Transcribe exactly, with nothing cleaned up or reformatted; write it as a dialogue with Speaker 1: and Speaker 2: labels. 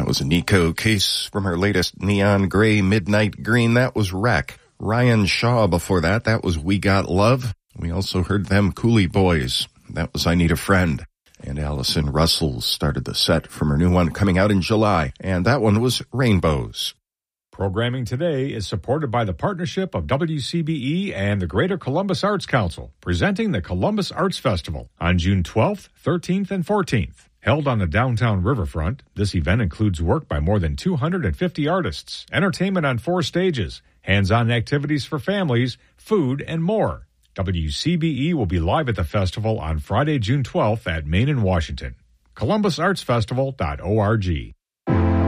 Speaker 1: That was a Nico Case from her latest Neon Gray Midnight Green. That was Wreck. Ryan Shaw before that. That was We Got Love. We also heard them Coolie Boys. That was I Need a Friend. And Allison Russell started the set from her new one coming out in July. And that one was Rainbows.
Speaker 2: Programming today is supported by the partnership of W C B E and the Greater Columbus Arts Council, presenting the Columbus Arts Festival on June twelfth, thirteenth, and fourteenth. Held on the downtown riverfront, this event includes work by more than two hundred fifty artists, entertainment on four stages, hands-on activities for families, food, and more. W C B E will be live at the festival on Friday, June twelfth at Main and Washington. columbus arts festival dot org.